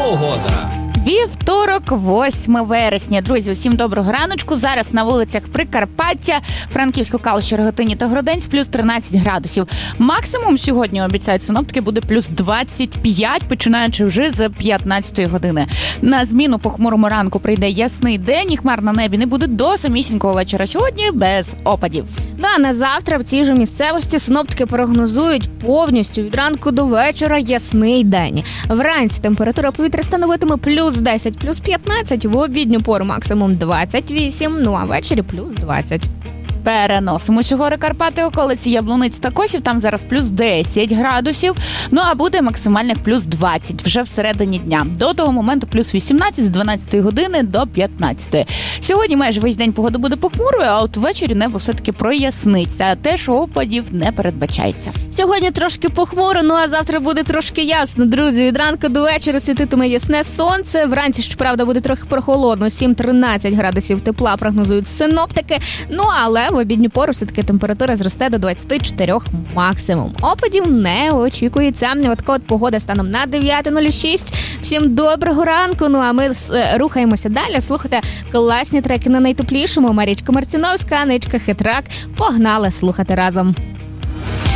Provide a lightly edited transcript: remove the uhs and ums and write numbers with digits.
погода. Вівторок, 8 вересня. Друзі, усім доброго раночку. Зараз на вулицях Прикарпаття, Франківську, Калуші, Рогатині та Городенць плюс 13 градусів. Максимум сьогодні, обіцяють синоптики, буде плюс 25, починаючи вже з 15 години. На зміну похмурому ранку прийде ясний день, і хмар на небі не буде до самісінького вечора сьогодні без опадів. А на завтра в цій же місцевості синоптики прогнозують повністю від ранку до вечора ясний день. Вранці температура повітря становитиме плюс 10, плюс 15, в обідню пору максимум 28, а ввечері плюс 20. Переносимось у гори Карпати, околиці Яблуниць та Косів, там зараз плюс 10 градусів, а буде максимальних плюс 20 вже всередині дня. До того моменту плюс 18 з 12 години до 15. Сьогодні майже весь день погода буде похмурою, а от ввечері небо все-таки проясниться, теж опадів не передбачається. Сьогодні трошки похмуро, а завтра буде трошки ясно, друзі. Від ранку до вечора світитиме ясне сонце, вранці, щоправда, буде трохи прохолодно, 7-13 градусів тепла прогнозують синоптики, але в обідню пору все-таки температура зросте до 24 максимум. Опадів не очікується. От погода станом на 9:06. Всім доброго ранку, а ми рухаємося далі. Слухайте класні треки на найтеплішому. Марічка Марціновська, Анечка Хитрак. Погнали слухати разом.